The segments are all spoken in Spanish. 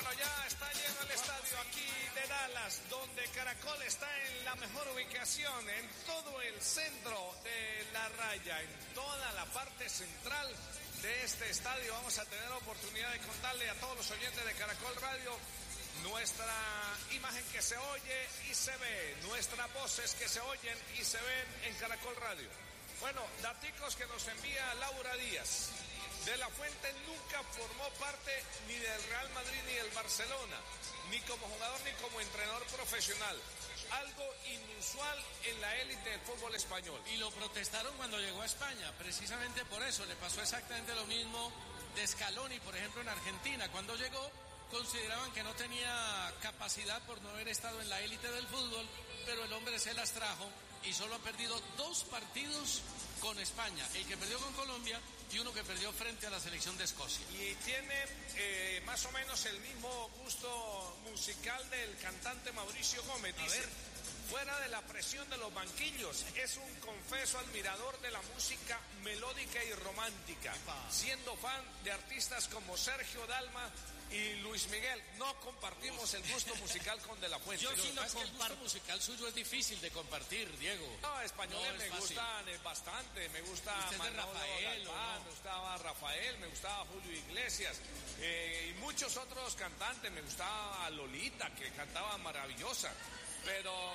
Bueno, ya está lleno el estadio aquí de Dallas, donde Caracol está en la mejor ubicación, en todo el centro de la raya, en toda la parte central de este estadio. Vamos a tener la oportunidad de contarle a todos los oyentes de Caracol Radio nuestra imagen que se oye y se ve, nuestras voces que se oyen y se ven en Caracol Radio. Bueno, daticos que nos envía Laura Díaz. De la Fuente nunca formó parte ni del Real Madrid ni del Barcelona, ni como jugador ni como entrenador profesional. Algo inusual en la élite del fútbol español. Y lo protestaron cuando llegó a España, precisamente por eso. Le pasó exactamente lo mismo de Scaloni, por ejemplo, en Argentina. Cuando llegó, consideraban que no tenía capacidad por no haber estado en la élite del fútbol, pero el hombre se las trajo y solo ha perdido 2 partidos con España, el que perdió con Colombia y uno que perdió frente a la selección de Escocia. Y tiene más o menos el mismo gusto musical del cantante Mauricio Gómez. Dice, fuera de la presión de los banquillos, es un confeso admirador de la música melódica y romántica, siendo fan de artistas como Sergio Dalma y Luis Miguel. No compartimos el gusto musical con De la Fuente. Yo sí lo comparto. El gusto musical suyo es difícil de compartir, Diego. No, españoles me gustan bastante. Me gusta Rafael, Galván, me gustaba Rafael, me gustaba Julio Iglesias y muchos otros cantantes. Me gustaba Lolita, que cantaba maravillosa, pero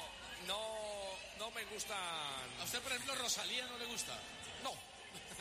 no me gustan. ¿A usted, por ejemplo, Rosalía no le gusta? No.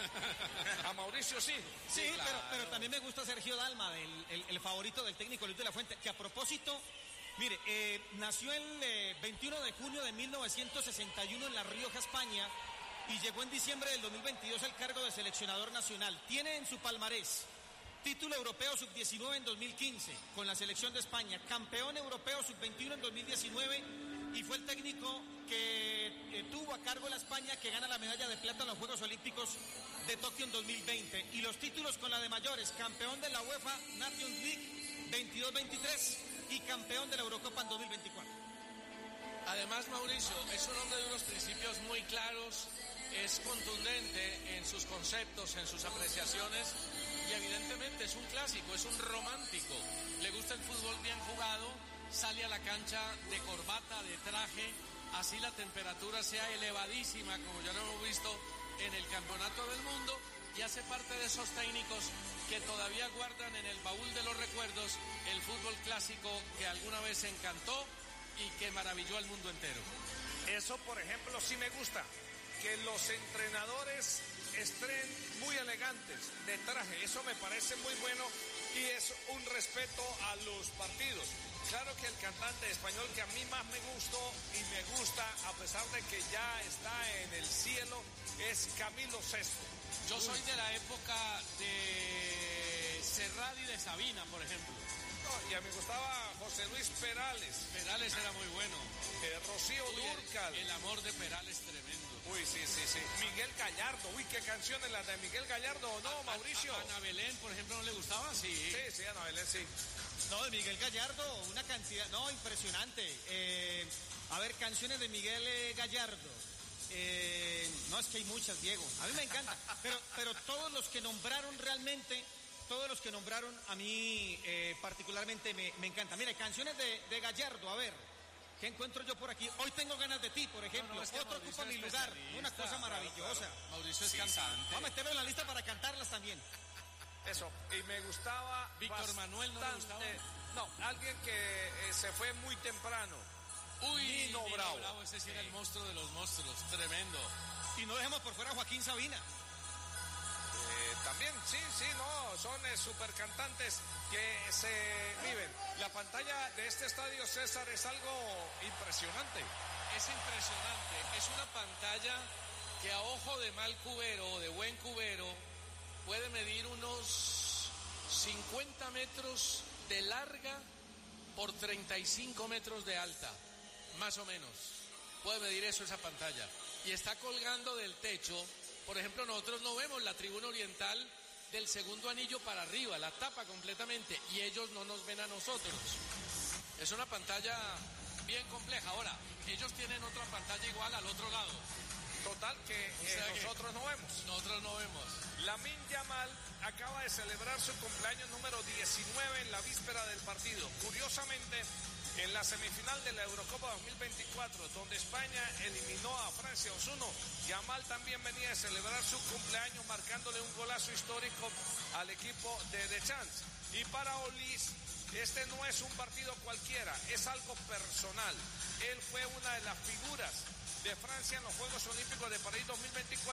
A Mauricio sí. Sí, claro. pero también me gusta Sergio Dalma, el favorito del técnico Luis de la Fuente, que a propósito, mire, nació el 21 de junio de 1961 en La Rioja, España, y llegó en diciembre del 2022 al cargo de seleccionador nacional. Tiene en su palmarés título europeo sub-19 en 2015 con la selección de España, campeón europeo sub-21 en 2019 y fue el técnico que tuvo a cargo la España que gana la medalla de plata en los Juegos Olímpicos de Tokio en 2020 y los títulos con la de mayores, campeón de la UEFA Nations League 22-23 y campeón de la Eurocopa en 2024. Además, Mauricio es un hombre de unos principios muy claros, es contundente en sus conceptos, en sus apreciaciones y evidentemente es un clásico, es un romántico. Le gusta el fútbol bien jugado, sale a la cancha de corbata, de traje, así la temperatura sea elevadísima como ya lo hemos visto en el Campeonato del Mundo y hace parte de esos técnicos que todavía guardan en el baúl de los recuerdos el fútbol clásico que alguna vez encantó y que maravilló al mundo entero. Eso, por ejemplo, sí me gusta, que los entrenadores estén muy elegantes de traje. Eso me parece muy bueno y es un respeto a los partidos. Claro que el cantante español que a mí más me gustó y me gusta, a pesar de que ya está en el cielo, es Camilo Sesto. Yo soy de la época de Serrat y de Sabina, por ejemplo. No, y a mí me gustaba José Luis Perales. Perales era muy bueno. Rocío Dúrcal. El amor de Perales tremendo. Uy, sí. Miguel Gallardo. Uy, qué canciones las de Miguel Gallardo. No, Mauricio. Ana Belén, por ejemplo, ¿no le gustaba? Sí. Sí, Ana Belén, sí. No, de Miguel Gallardo, una cantidad, no, impresionante. A ver, canciones de Miguel Gallardo. No, es que hay muchas, Diego. A mí me encanta. Pero todos los que nombraron realmente, a mí particularmente me encanta. Mire, canciones de Gallardo, a ver, ¿qué encuentro yo por aquí? Hoy tengo ganas de ti, por ejemplo. Es que otro ocupa mi lugar. Una cosa maravillosa. Claro. Mauricio es cantante. Vamos a meterlo en la lista para cantarlas también. Eso, y me gustaba Víctor bastante. Manuel, ¿no le gustaba? No, alguien que se fue muy temprano. Nino Bravo. Ese sí era el monstruo de los monstruos, tremendo. Y no dejemos por fuera a Joaquín Sabina. También, sí, no, son super cantantes que se viven. La pantalla de este estadio, César, es algo impresionante. Es impresionante, es una pantalla que a ojo de mal cubero o de buen cubero puede medir unos 50 metros de larga por 35 metros de alta, más o menos. Puede medir eso esa pantalla. Y está colgando del techo. Por ejemplo, nosotros no vemos la tribuna oriental del segundo anillo para arriba, la tapa completamente, y ellos no nos ven a nosotros. Es una pantalla bien compleja. Ahora, ellos tienen otra pantalla igual al otro lado. Total, que nosotros no vemos. Nosotros no vemos. Lamine Yamal acaba de celebrar su cumpleaños número 19 en la víspera del partido. Curiosamente, en la semifinal de la Eurocopa 2024, donde España eliminó a Francia 2-1, Yamal también venía de celebrar su cumpleaños marcándole un golazo histórico al equipo de Deschamps. Y para Olise, este no es un partido cualquiera, es algo personal. Él fue una de las figuras de Francia en los Juegos Olímpicos de París 2024.